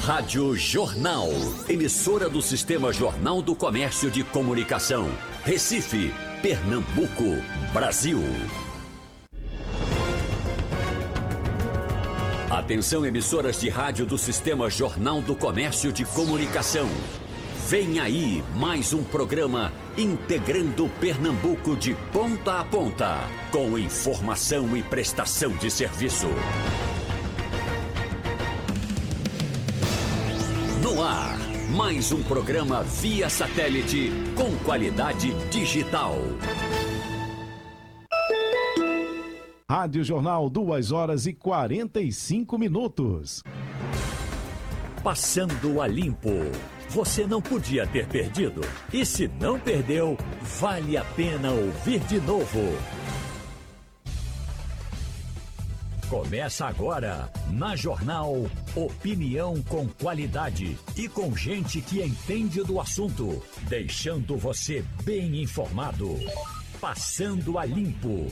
Rádio Jornal, emissora do Sistema Jornal do Comércio de Comunicação. Recife, Pernambuco, Brasil. Atenção, emissoras de rádio do Sistema Jornal do Comércio de Comunicação. Vem aí mais um programa integrando Pernambuco de ponta a ponta, com informação e prestação de serviço. No ar, mais um programa via satélite com qualidade digital. Rádio Jornal, 2h45. Passando a limpo. Você não podia ter perdido. E se não perdeu, vale a pena ouvir de novo. Começa agora, na Jornal, opinião com qualidade e com gente que entende do assunto, deixando você bem informado. Passando a limpo.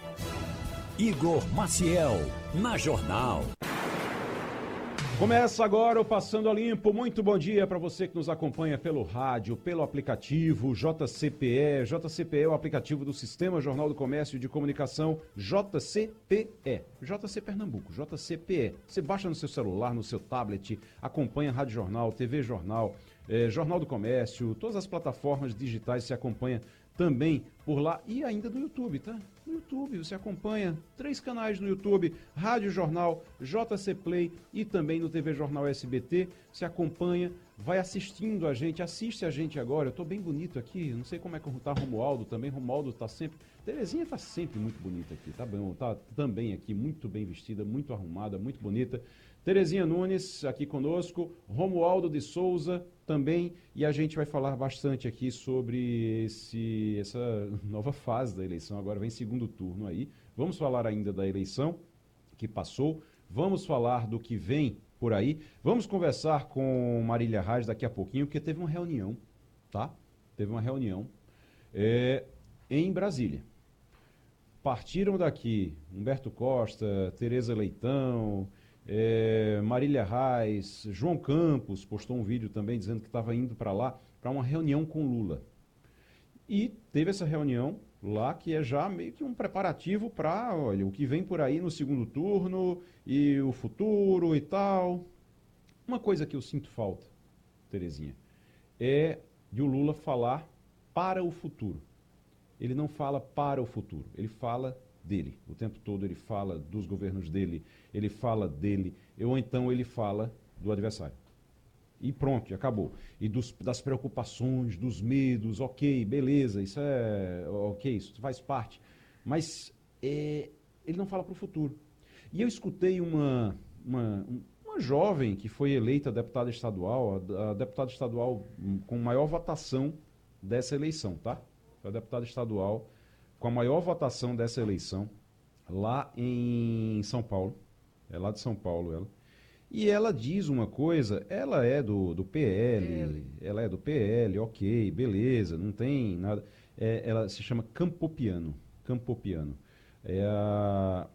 Igor Maciel, na Jornal. Começa agora o Passando a Limpo. Muito bom dia para você que nos acompanha pelo rádio, pelo aplicativo JCPE. JCPE é o aplicativo do Sistema Jornal do Comércio e de Comunicação, JCPE. JC Pernambuco, JCPE. Você baixa no seu celular, no seu tablet, acompanha Rádio Jornal, TV Jornal, Jornal do Comércio, todas as plataformas digitais se acompanha também por lá e ainda no YouTube, tá? No YouTube você acompanha 3 canais no YouTube, Rádio Jornal, JC Play e também no TV Jornal SBT. Você acompanha, vai assistindo a gente, assiste a gente agora. Eu tô bem bonito aqui, não sei como é que tá Romualdo também. Romualdo tá sempre, Terezinha tá sempre muito bonita aqui, tá bom? Tá também aqui muito bem vestida, muito arrumada, muito bonita. Terezinha Nunes aqui conosco, Romualdo de Souza também, e a gente vai falar bastante aqui sobre essa nova fase da eleição. Agora vem segundo turno aí. Vamos falar ainda da eleição que passou, vamos falar do que vem por aí. Vamos conversar com Marília Reis daqui a pouquinho, porque teve uma reunião, tá? Teve uma reunião em Brasília. Partiram daqui Humberto Costa, Tereza Leitão, Marília Reis, João Campos postou um vídeo também dizendo que estava indo para lá para uma reunião com Lula. E teve essa reunião lá que é já meio que um preparativo para, olha, o que vem por aí no segundo turno e o futuro e tal. Uma coisa que eu sinto falta, Terezinha, é de o Lula falar para o futuro. Ele não fala para o futuro, ele fala dele. O tempo todo ele fala dos governos dele, ele fala dele, ou então ele fala do adversário. E pronto, acabou. E das preocupações, dos medos, ok, beleza, isso isso faz parte. Mas ele não fala para o futuro. E eu escutei uma jovem que foi eleita deputada estadual, a deputada estadual com maior votação dessa eleição, tá? Foi a deputada estadual com a maior votação dessa eleição, lá em São Paulo. É lá de São Paulo, ela. E ela diz uma coisa, ela é do PL, ela é do PL, ok, beleza, não tem nada. Ela se chama Campopiano. Ela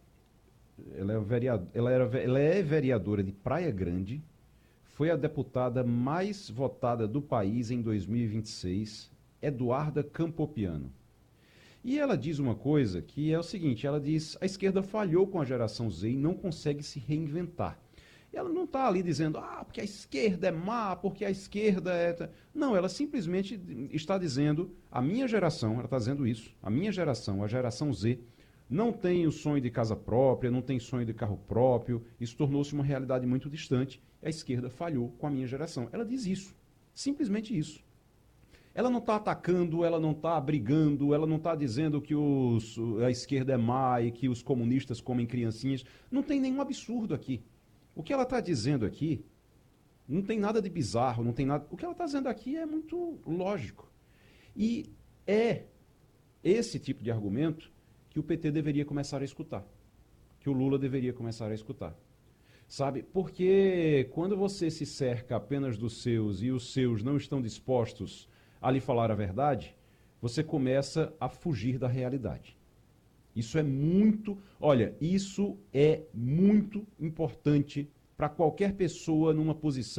é vereadora de Praia Grande, foi a deputada mais votada do país em 2026, Eduarda Campopiano. E ela diz uma coisa que é o seguinte, ela diz, a esquerda falhou com a geração Z e não consegue se reinventar. Ela não está ali dizendo, porque a esquerda é má, porque a esquerda é... Não, ela simplesmente está dizendo, a minha geração, ela está dizendo isso, a minha geração, a geração Z, não tem o sonho de casa própria, não tem sonho de carro próprio, isso tornou-se uma realidade muito distante, a esquerda falhou com a minha geração. Ela diz isso, simplesmente isso. Ela não está atacando, ela não está brigando, ela não está dizendo que a esquerda é má e que os comunistas comem criancinhas. Não tem nenhum absurdo aqui. O que ela está dizendo aqui não tem nada de bizarro, não tem nada. O que ela está dizendo aqui é muito lógico. E é esse tipo de argumento que o PT deveria começar a escutar, que o Lula deveria começar a escutar. Sabe? Porque quando você se cerca apenas dos seus e os seus não estão dispostos a lhe falar a verdade, você começa a fugir da realidade. Isso é muito importante para qualquer pessoa numa posição